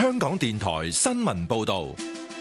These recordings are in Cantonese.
香港電台新聞報道。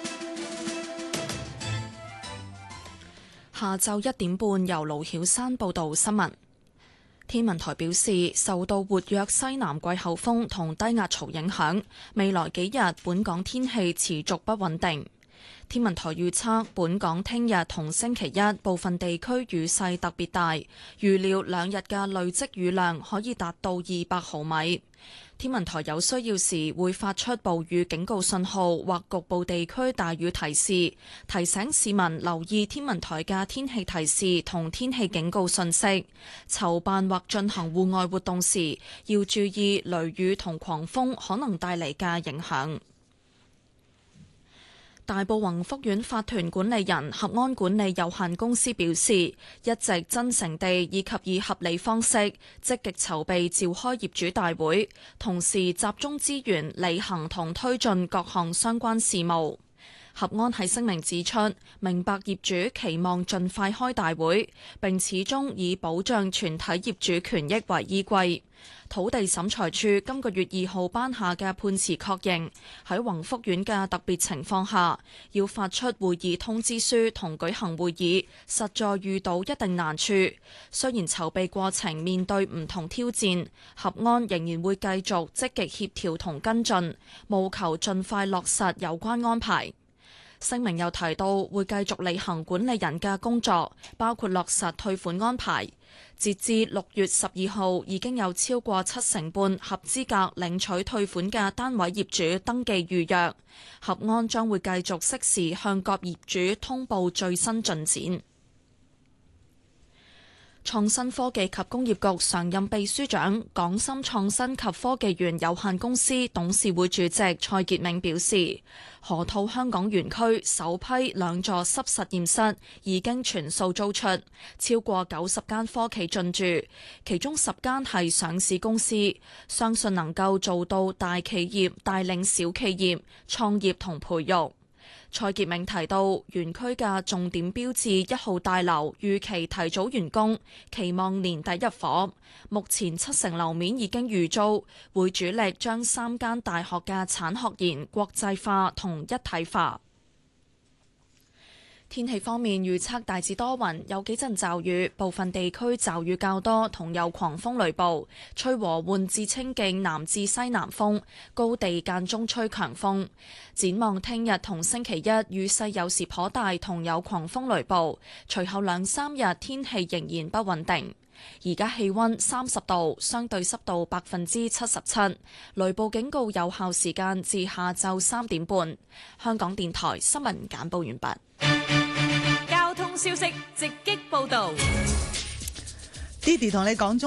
下晝1點半，由盧曉珊報道新聞。天文台表示，受到活躍西南季候風同低壓槽影響，未來幾日本港天氣持續不穩定。天文台預測，本港聽日同星期一部分地區雨勢特別大，預料2日嘅累積雨量可以達到200毫米。天文台有需要時會發出暴雨警告信號或局部地區大雨提示，提醒市民留意天文台嘅天氣提示同天氣警告信息。籌辦或進行戶外活動時，要注意雷雨同狂風可能帶嚟嘅影響。大埔宏福苑法團管理人合安管理有限公司表示，一直真誠地以及以合理方式積極籌備召開業主大會，同時集中資源履行同推進各項相關事務。合安喺聲明指出，明白業主期望盡快開大會，並始終以保障全體業主權益為依歸。土地審裁處今個月2號頒下嘅判詞確認，喺宏福苑嘅特別情況下，要發出會議通知書同舉行會議，實在遇到一定難處。雖然籌備過程面對唔同挑戰，合安仍然會繼續積極協調同跟進，務求盡快落實有關安排。聲明又提到，會繼續履行管理人嘅工作，包括落實退款安排。截至6月12號，已經有超過75%合資格領取退款嘅單位業主登記預約。合安將會繼續適時向各業主通報最新進展。創新科技及工業局常任秘書長、港深創新及科技園有限公司董事會主席蔡傑銘表示，河套香港園區首批2座濕實驗室已經全數租出，超過90間科企進駐，其中10間係上市公司，相信能夠做到大企業帶領小企業創業同培育。蔡傑銘提到，園區嘅重點標誌1號大樓預期提早完工，期望年底入伙。目前70%樓面已經預租，會主力將3間大學嘅產學研國際化同一體化。天氣方面預測大致多雲，有幾陣驟雨，部分地區驟雨較多，同有狂風雷暴，吹和緩至清勁南至西南風，高地間中吹強風。展望聽日同星期一雨勢有時頗大，同有狂風雷暴，隨後2-3日天氣仍然不穩定。而家氣溫30度，相對濕度77%，雷暴警告有效時間至下晝3點半。香港電台新聞簡報完畢。 交通消息直擊報道。 Didi 同你講中